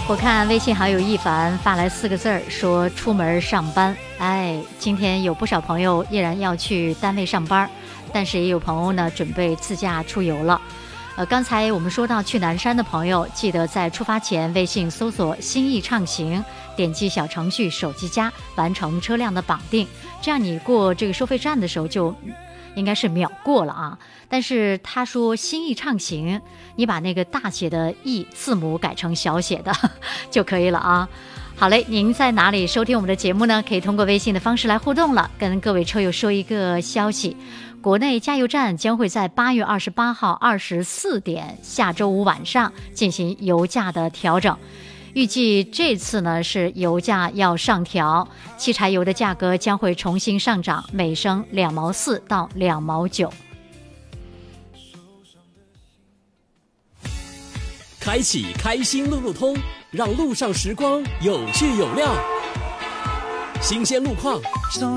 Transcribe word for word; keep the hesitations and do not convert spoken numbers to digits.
我看微信好友一凡发来四个字儿，说出门上班。哎，今天有不少朋友依然要去单位上班，但是也有朋友呢准备自驾出游了。呃，刚才我们说到去南山的朋友，记得在出发前微信搜索心意畅行，点击小程序手机加，完成车辆的绑定，这样你过这个收费站的时候就应该是秒过了啊。但是他说心意畅行，你把那个大写的 E 字母改成小写的就可以了啊。好嘞，您在哪里收听我们的节目呢？可以通过微信的方式来互动了。跟各位车友说一个消息，国内加油站将会在八月二十八号二十四点下周五晚上进行油价的调整。预计这次呢是油价要上调，汽柴油的价格将会重新上涨，每升两毛四到两毛九。 开启开心路路通，让路上时光有趣有料。新鲜路况、